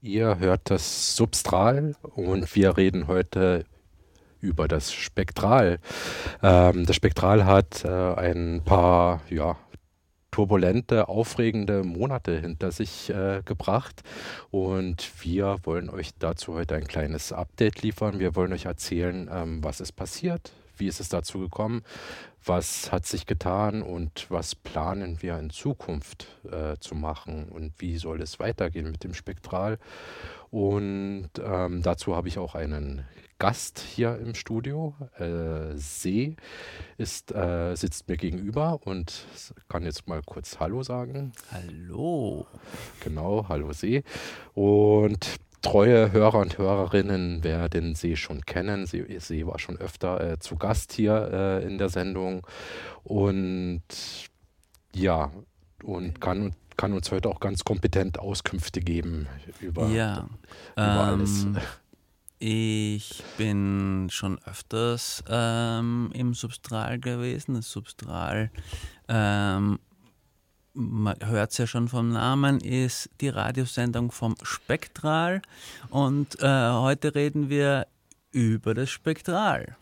Ihr hört das Substral und wir reden heute über das Spektral. Das Spektral hat ein paar turbulente, aufregende Monate hinter sich gebracht und wir wollen euch dazu heute ein kleines Update liefern. Wir wollen euch erzählen, was ist passiert, wie ist es dazu gekommen, was hat sich getan und was planen wir in Zukunft zu machen und wie soll es weitergehen mit dem Spektral. Und dazu habe ich auch einen Gast hier im Studio. See sitzt mir gegenüber und kann jetzt mal kurz Hallo sagen. Hallo. Genau, hallo See. Und treue Hörer und Hörerinnen werden See schon kennen. See war schon öfter zu Gast hier in der Sendung. Und ja, und kann uns heute auch ganz kompetent Auskünfte geben Ja, über alles. ich bin schon öfters im Substral gewesen. Das Substral, man hört es ja schon vom Namen, ist die Radiosendung vom Spektral. Und heute reden wir über das Spektral.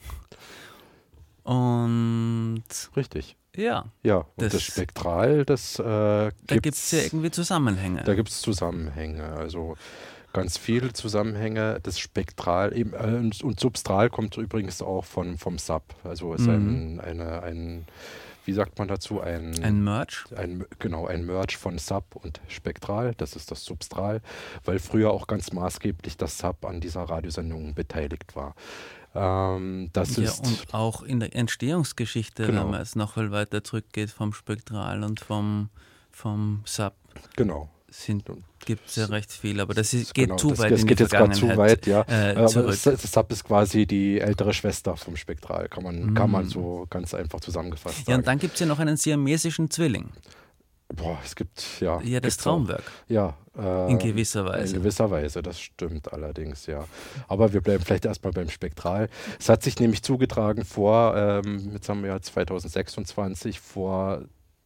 Und Richtig. ja, Ja, und das das, Spektral, da gibt es ja irgendwie Zusammenhänge. da gibt's Zusammenhänge. Also ganz viele Zusammenhänge. Das Spektral eben, und Substral kommt übrigens auch vom Sub. Also ist Mhm. wie sagt man dazu, Ein Merch. genau, ein Merge von Sub und Spektral. Das ist das Substral, weil früher auch ganz maßgeblich das Sub an dieser Radiosendung beteiligt war. Das Ja, ist, und auch in der Entstehungsgeschichte, wenn genau, man jetzt noch viel weiter zurückgeht, vom Spektral und vom Sub, genau. gibt es ja recht viel, aber geht Genau, zu weit das in die geht jetzt gerade zu Vergangenheit weit, ja. Aber zurück. das Sub ist quasi die ältere Schwester vom Spektral, kann man Mm. so ganz einfach zusammengefasst Ja, und sagen. dann gibt es ja noch einen siamesischen Zwilling, Boah, ja, das gibt's auch. Traumwerk, Ja, in gewisser in Weise. gewisser Weise, das stimmt allerdings, ja. Aber wir bleiben vielleicht erstmal beim Spektral. Es hat sich nämlich zugetragen jetzt haben wir ja 2026, vor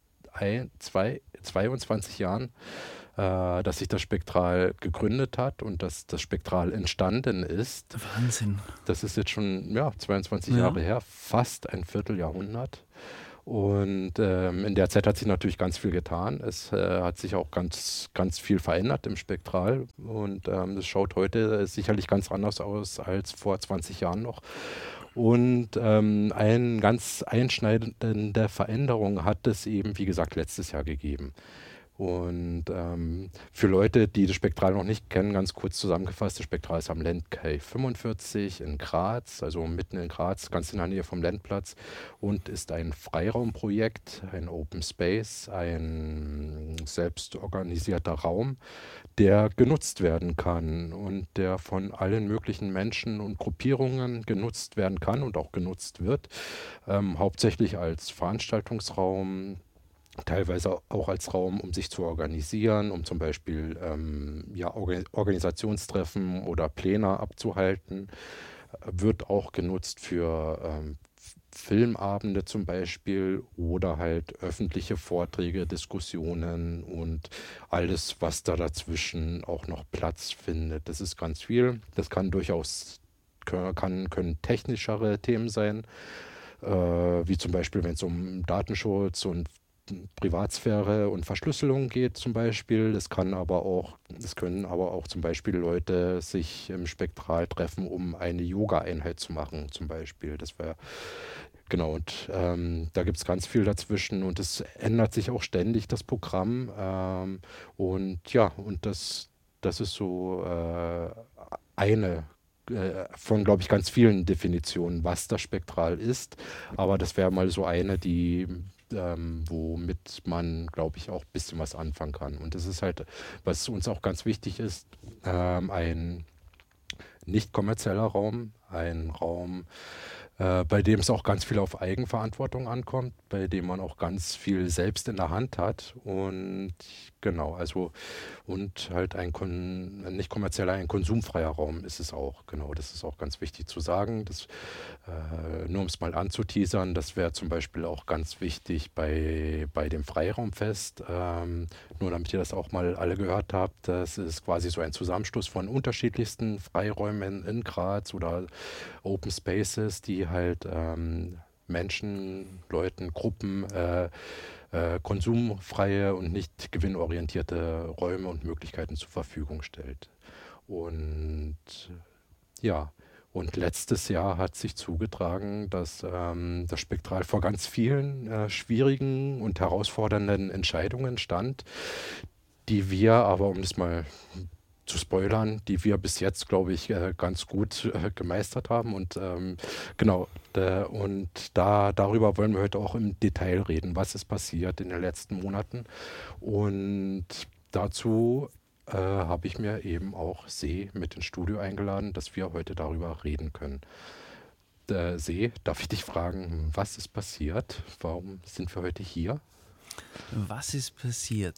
22 Jahren, dass sich das Spektral gegründet hat und dass das Spektral entstanden ist. Wahnsinn. Das ist jetzt schon 22 Ja. Jahre her, fast ein Vierteljahrhundert. Und in der Zeit hat sich natürlich ganz viel getan. Es hat sich auch ganz viel verändert im Spektral. Und das schaut heute sicherlich ganz anders aus als vor 20 Jahren noch. Und eine ganz einschneidende Veränderung hat es eben, wie gesagt, letztes Jahr gegeben. Und für Leute, die das Spektral noch nicht kennen, ganz kurz zusammengefasst, das Spektral ist am Landquai 45 in Graz, also mitten in Graz, ganz in der Nähe vom Lendplatz, und ist ein Freiraumprojekt, ein Open Space, ein selbstorganisierter Raum, der genutzt werden kann und der von allen möglichen Menschen und Gruppierungen genutzt werden kann und auch genutzt wird, hauptsächlich als Veranstaltungsraum, teilweise auch als Raum, um sich zu organisieren, um zum Beispiel Organisationstreffen oder Pläne abzuhalten. Wird auch genutzt für Filmabende zum Beispiel oder halt öffentliche Vorträge, Diskussionen und alles, was da dazwischen auch noch Platz findet. Das ist ganz viel. Das kann durchaus können technischere Themen sein, wie zum Beispiel, wenn es um Datenschutz und Privatsphäre und Verschlüsselung geht zum Beispiel. Es können aber auch zum Beispiel Leute sich im Spektral treffen, um eine Yoga-Einheit zu machen zum Beispiel. Das wäre genau, und da gibt es ganz viel dazwischen und es ändert sich auch ständig das Programm. Und ja, und das ist so eine von, glaube ich, ganz vielen Definitionen, was das Spektral ist. Aber das wäre mal so eine, womit man, glaube ich, auch ein bisschen was anfangen kann. Und das ist halt, was uns auch ganz wichtig ist, ein nicht kommerzieller Raum, ein Raum, bei dem es auch ganz viel auf Eigenverantwortung ankommt, bei dem man auch ganz viel selbst in der Hand hat und genau, also und halt nicht kommerzieller, ein konsumfreier Raum ist es auch, genau, das ist auch ganz wichtig zu sagen, nur um es mal anzuteasern, das wäre zum Beispiel auch ganz wichtig bei dem Freiraumfest, nur damit ihr das auch mal alle gehört habt, das ist quasi so ein Zusammenstoß von unterschiedlichsten Freiräumen in Graz oder Open Spaces, die halt Menschen, Leuten, Gruppen konsumfreie und nicht gewinnorientierte Räume und Möglichkeiten zur Verfügung stellt. Und ja, und letztes Jahr hat sich zugetragen, dass das Spektral vor ganz vielen schwierigen und herausfordernden Entscheidungen stand, die wir aber, um das mal zu spoilern, die wir bis jetzt, glaube ich, ganz gut gemeistert haben. Und genau, und darüber wollen wir heute auch im Detail reden, was ist passiert in den letzten Monaten. Und dazu habe ich mir eben auch See mit ins Studio eingeladen, dass wir heute darüber reden können. See, darf ich dich fragen, was ist passiert? Warum sind wir heute hier? Was ist passiert?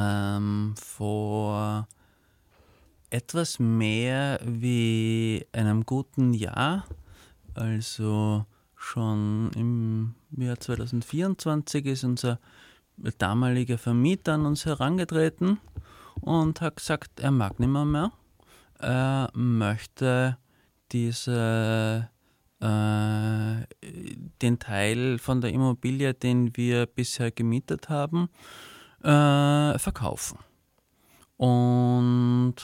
Vor etwas mehr wie einem guten Jahr, also schon im Jahr 2024, ist unser damaliger Vermieter an uns herangetreten und hat gesagt, er mag nicht mehr. Er möchte den Teil von der Immobilie, den wir bisher gemietet haben, verkaufen. Und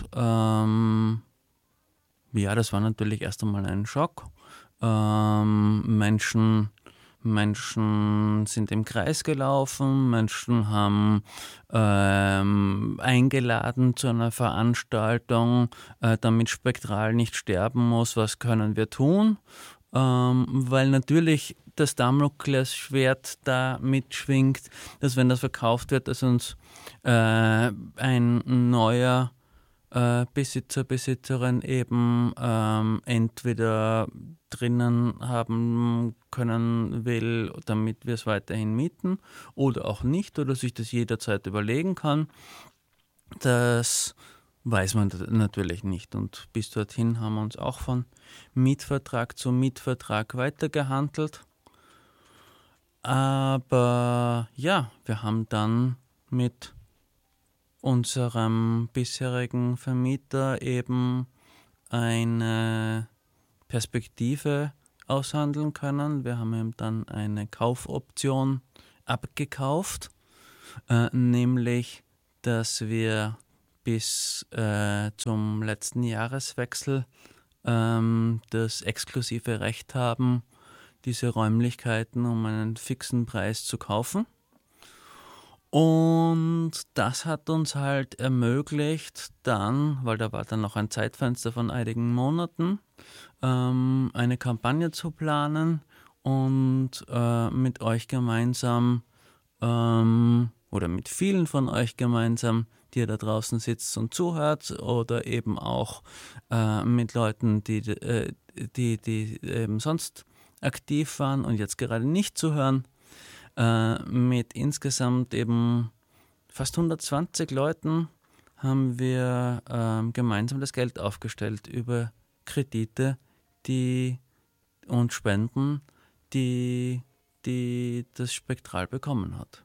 ja, das war natürlich erst einmal ein Schock. Menschen sind im Kreis gelaufen, Menschen haben eingeladen zu einer Veranstaltung, damit Spektral nicht sterben muss, was können wir tun? Weil natürlich das Damoklesschwert da mitschwingt, dass wenn das verkauft wird, dass uns ein neuer Besitzer, Besitzerin eben entweder drinnen haben können will, damit wir es weiterhin mieten oder auch nicht oder sich das jederzeit überlegen kann. Das weiß man natürlich nicht und bis dorthin haben wir uns auch von Mietvertrag zu Mietvertrag weitergehandelt. Aber ja, wir haben dann mit unserem bisherigen Vermieter eben eine Perspektive aushandeln können. Wir haben ihm dann eine Kaufoption abgekauft, nämlich, dass wir bis zum letzten Jahreswechsel das exklusive Recht haben, diese Räumlichkeiten um einen fixen Preis zu kaufen. Und das hat uns halt ermöglicht, dann, weil da war dann noch ein Zeitfenster von einigen Monaten, eine Kampagne zu planen und mit euch gemeinsam oder mit vielen von euch gemeinsam, die ihr da draußen sitzt und zuhört, oder eben auch mit Leuten, die eben sonst aktiv waren und jetzt gerade nicht zuhören, mit insgesamt eben fast 120 Leuten haben wir gemeinsam das Geld aufgestellt über Kredite und Spenden, die das Spektral bekommen hat.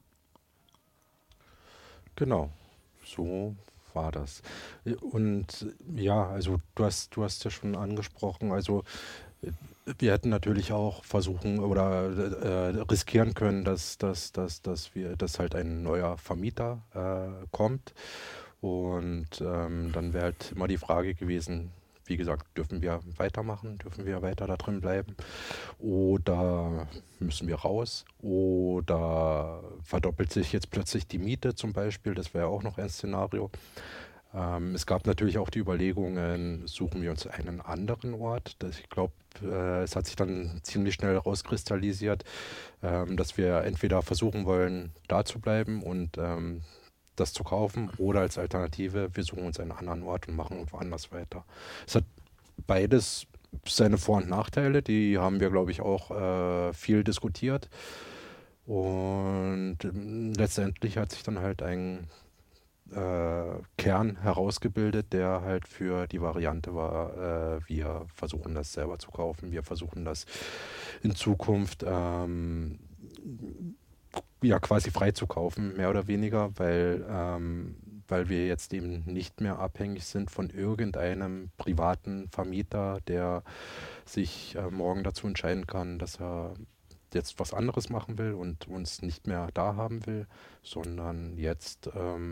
Genau, so war das. Und ja, also du hast ja schon angesprochen, also wir hätten natürlich auch versuchen oder riskieren können, dass halt ein neuer Vermieter kommt. Und dann wäre halt immer die Frage gewesen, wie gesagt, dürfen wir weitermachen, dürfen wir weiter da drin bleiben oder müssen wir raus oder verdoppelt sich jetzt plötzlich die Miete zum Beispiel, das wäre auch noch ein Szenario. Es gab natürlich auch die Überlegungen, suchen wir uns einen anderen Ort. Ich glaube, es hat sich dann ziemlich schnell rauskristallisiert, dass wir entweder versuchen wollen, da zu bleiben und das zu kaufen oder als Alternative, wir suchen uns einen anderen Ort und machen irgendwo anders weiter. Es hat beides seine Vor- und Nachteile, die haben wir, glaube ich, auch viel diskutiert. Und letztendlich hat sich dann halt ein Kern herausgebildet, der halt für die Variante war, wir versuchen das selber zu kaufen, wir versuchen das in Zukunft ja quasi frei zu kaufen, mehr oder weniger, weil wir jetzt eben nicht mehr abhängig sind von irgendeinem privaten Vermieter, der sich morgen dazu entscheiden kann, dass er jetzt was anderes machen will und uns nicht mehr da haben will, sondern jetzt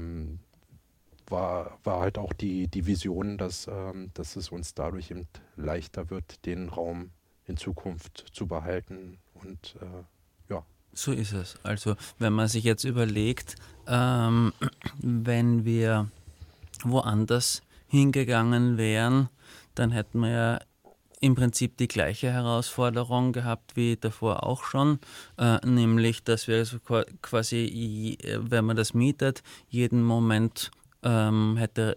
war halt auch die Vision, dass es uns dadurch eben leichter wird, den Raum in Zukunft zu behalten. Und ja, So ist es. Also wenn man sich jetzt überlegt, wenn wir woanders hingegangen wären, dann hätten wir ja im Prinzip die gleiche Herausforderung gehabt wie davor auch schon, nämlich, dass wir so quasi, wenn man das mietet, jeden Moment hätte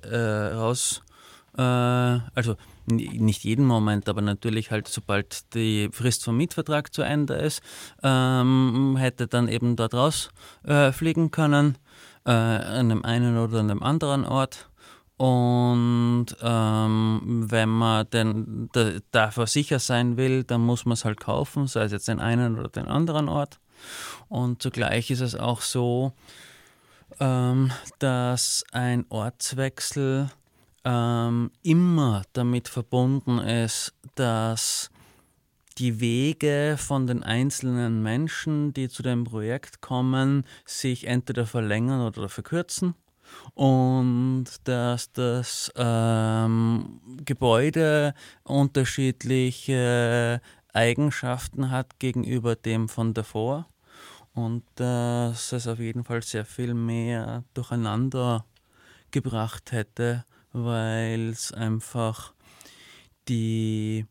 also nicht jeden Moment, aber natürlich halt, sobald die Frist vom Mietvertrag zu Ende ist, hätte dann eben dort raus fliegen können, an dem einen oder an dem anderen Ort. Und wenn man denn davor sicher sein will, dann muss man es halt kaufen, sei es jetzt den einen oder den anderen Ort. Und zugleich ist es auch so, dass ein Ortswechsel immer damit verbunden ist, dass die Wege von den einzelnen Menschen, die zu dem Projekt kommen, sich entweder verlängern oder verkürzen und dass das Gebäude unterschiedliche Eigenschaften hat gegenüber dem von davor und dass es auf jeden Fall sehr viel mehr durcheinander gebracht hätte, weil es einfach die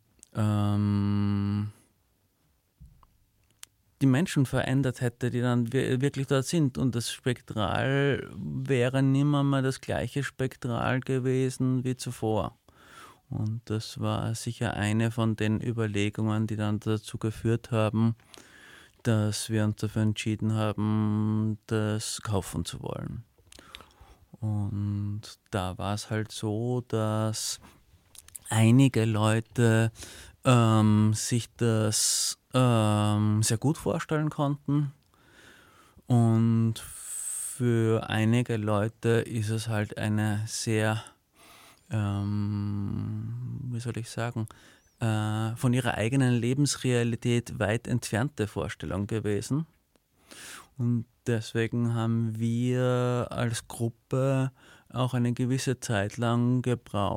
die Menschen verändert hätte, die dann wirklich dort sind. Und das Spektral wäre nimmer mal das gleiche Spektral gewesen wie zuvor. Und das war sicher eine von den Überlegungen, die dann dazu geführt haben, dass wir uns dafür entschieden haben, das kaufen zu wollen. Und da war es halt so, dass einige Leute sich das sehr gut vorstellen konnten. Und für einige Leute ist es halt eine sehr, wie soll ich sagen, von ihrer eigenen Lebensrealität weit entfernte Vorstellung gewesen. Und deswegen haben wir als Gruppe auch eine gewisse Zeit lang gebraucht,